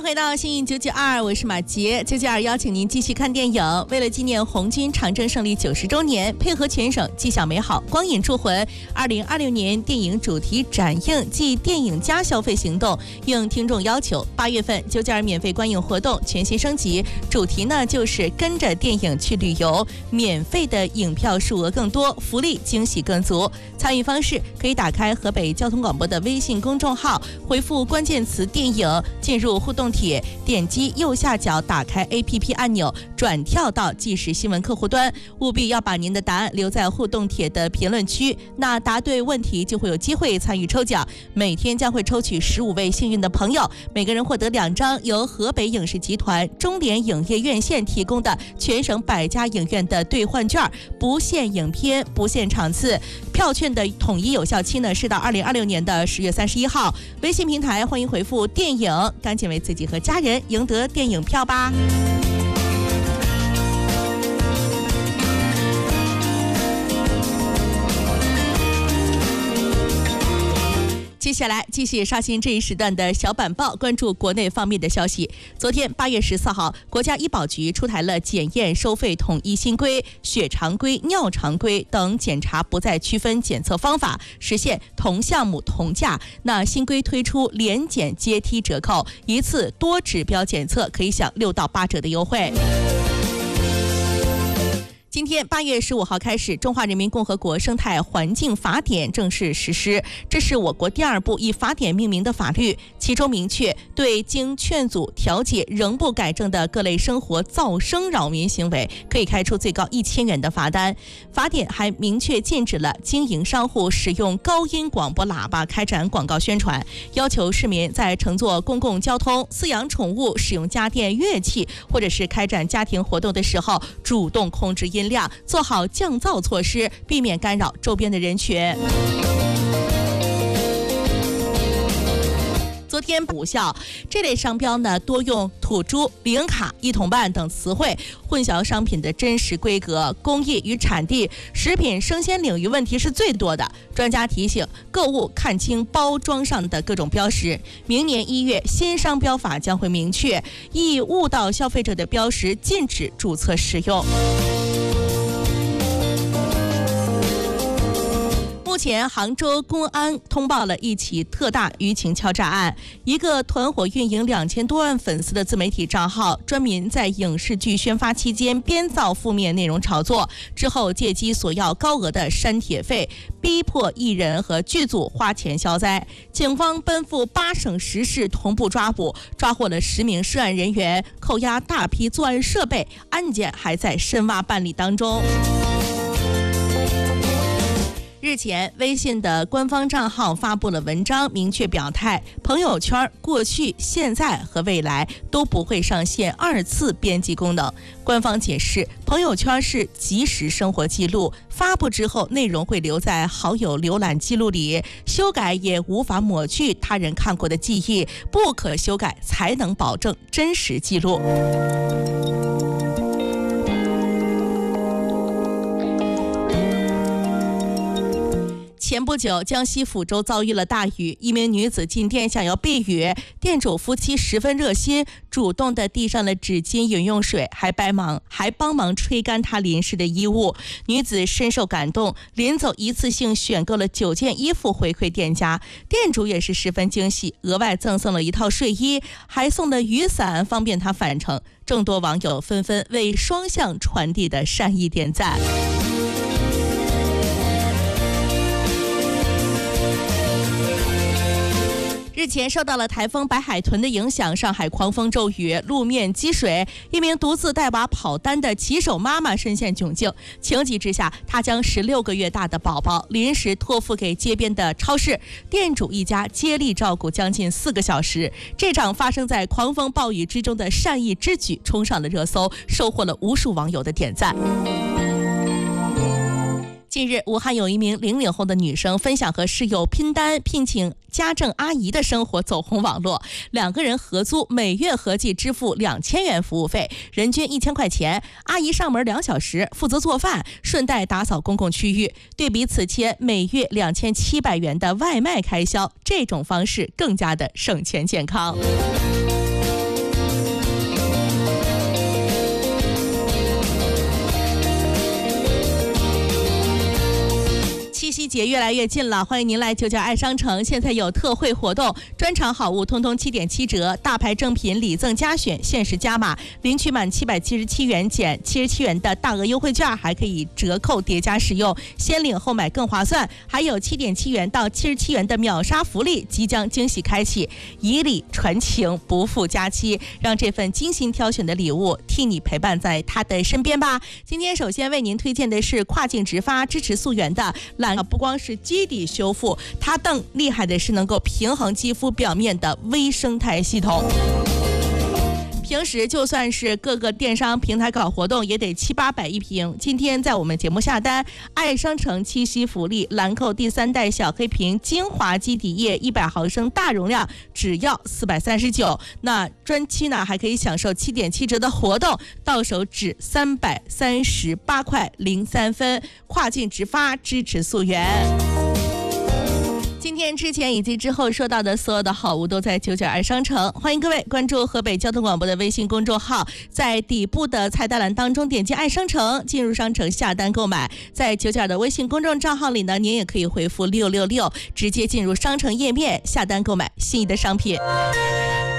回到幸运992，我是马杰。992邀请您继续看电影。为了纪念红军长征胜利90周年，配合全省纪享美好，光影铸魂2026年电影主题展映暨电影加消费行动，应听众要求，8月份992免费观影活动全新升级，主题呢就是跟着电影去旅游，免费的影票数额更多，福利惊喜更足。参与方式可以打开河北交通广播的微信公众号，回复关键词电影，进入互动帖，点击右下角打开 APP 按钮，转跳到即时新闻客户端。务必要把您的答案留在互动帖的评论区，那答对问题就会有机会参与抽奖。每天将会抽取15位幸运的朋友，每个人获得2张由河北影视集团中联影业院线提供的全省100家影院的兑换券，不限影片，不限场次。票券的统一有效期呢是到2026年的10月31号。微信平台欢迎回复电影，赶紧为自己和家人赢得电影票吧。接下来继续刷新这一时段的小板报，关注国内方面的消息。昨天8月14号，国家医保局出台了检验收费统一新规，血常规、尿常规等检查不再区分检测方法，实现同项目同价。那新规推出联检阶梯折扣，一次多指标检测可以享6到8折的优惠。今天8月15号开始，《中华人民共和国生态环境法典》正式实施，这是我国第2部以法典命名的法律，其中明确对经劝阻调解仍不改正的各类生活噪声扰民行为，可以开出最高1000元的罚单。法典还明确禁止了经营商户使用高音广播喇叭开展广告宣传，要求市民在乘坐公共交通、饲养宠物、使用家电乐器或者是开展家庭活动的时候，主动控制音量，做好降噪措施，避免干扰周边的人群。昨天武校这类商标呢，多用土猪、零卡、1桶半等词汇，混淆商品的真实规格、工艺与产地。食品生鲜领域问题是最多的。专家提醒，购物看清包装上的各种标识。明年1月，新商标法将会明确，易误导消费者的标识禁止注册使用。目前，杭州公安通报了一起特大舆情敲诈案。一个团伙运营2000多万粉丝的自媒体账号，专门在影视剧宣发期间编造负面内容炒作，之后借机索要高额的删帖费，逼迫艺人和剧组花钱消灾。警方奔赴8省10市同步抓捕，抓获了10名涉案人员，扣押大批作案设备，案件还在深挖办理当中。日前，微信的官方账号发布了文章，明确表态，朋友圈过去、现在和未来都不会上线2次编辑功能。官方解释，朋友圈是即时生活记录，发布之后内容会留在好友浏览记录里，修改也无法抹去他人看过的记忆，不可修改才能保证真实记录。前不久，江西抚州遭遇了大雨，一名女子进店想要避雨，店主夫妻十分热心，主动地递上了纸巾、饮用水，还帮忙吹干她淋湿的衣物。女子深受感动，临走一次性选购了9件衣服回馈店家。店主也是十分惊喜，额外赠送了1套睡衣，还送了雨伞，方便她返程。众多网友纷纷为双向传递的善意点赞。日前受到了台风白海豚的影响，上海狂风骤雨，路面积水，一名独自带娃跑单的骑手妈妈深陷窘境。情急之下，她将16个月大的宝宝临时托付给街边的超市，店主一家接力照顾将近4个小时。这场发生在狂风暴雨之中的善意之举冲上了热搜，收获了无数网友的点赞。近日，武汉有一名00后的女生分享和室友拼单聘请家政阿姨的生活走红网络，2个人合租，每月合计支付2000元服务费，人均1000块钱。阿姨上门2小时，负责做饭，顺带打扫公共区域。对比此前每月2700元的外卖开销，这种方式更加的省钱健康。 七节越来越近了，欢迎您来99爱商城，现在有特惠活动，专场好物通通7.7折，大牌正品礼赠加选，限时加码，领取满777元减77元的大额优惠券，还可以折扣叠加使用，先领后买更划算，还有7.7元到77元的秒杀福利即将惊喜开启，以礼传情，不负佳期，让这份精心挑选的礼物替你陪伴在他的身边吧。今天首先为您推荐的是跨境直发支持溯源的蓝，不光是基底修复，它更厉害的是能够平衡肌肤表面的微生态系统。平时就算是各个电商平台搞活动也得700-800一瓶，今天在我们节目下单，爱商城七夕福利兰蔻第3代小黑瓶精华基底液100毫升大容量只要439，那专区呢还可以享受7.7折的活动，到手只338块03分，跨境直发支持溯源。今天之前以及之后说到的所有的好物都在99爱商城，欢迎各位关注河北交通广播的微信公众号，在底部的菜单栏当中点击爱商城，进入商城下单购买。在99的微信公众账号里呢，您也可以回复666，直接进入商城页面下单购买心仪的商品。